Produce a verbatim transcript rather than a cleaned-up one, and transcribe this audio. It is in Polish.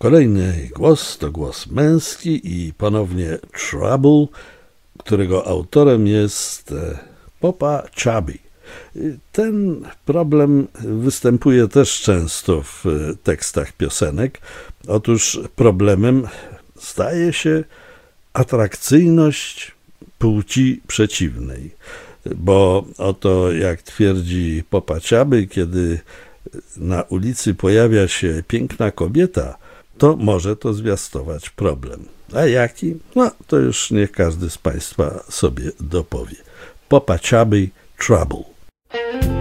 Kolejny głos to głos męski i ponownie Trouble, którego autorem jest Popa Chubby. Ten problem występuje też często w tekstach piosenek. Otóż problemem staje się atrakcyjność płci przeciwnej. Bo oto, jak twierdzi Popa Chubby, kiedy na ulicy pojawia się piękna kobieta, to może to zwiastować problem. A jaki? No, to już niech każdy z Państwa sobie dopowie. Popa Chubby, Trouble.